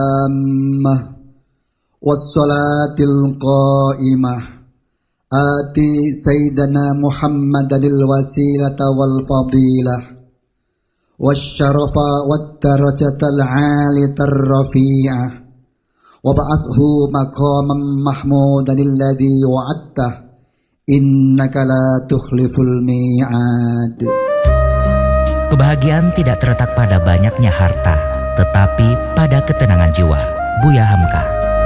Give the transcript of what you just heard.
wassalatil qa'imah ati sayyidana Muhammadil wasilata wal fadilah wasyarafa wat darajatal 'aliyatar rafi'ah wa ba'ashu maqaman mahmudan alladhi wa'adta innaka la tukhliful mi'ad. Kebahagiaan tidak terletak pada banyaknya harta, tetapi pada ketenangan jiwa. Buya Hamka.